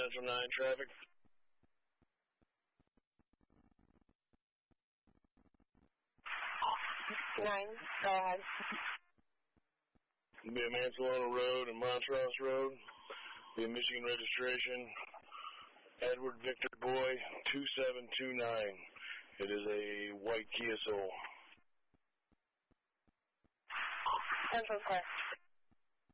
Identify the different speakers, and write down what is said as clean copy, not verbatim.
Speaker 1: Central 9 traffic.
Speaker 2: 9, go ahead.
Speaker 1: It'll be a Mansalona Road and Montrose Road. Be a Michigan registration. Edward Victor Boy 2729. It is a white Kia Soul.
Speaker 2: Central Square.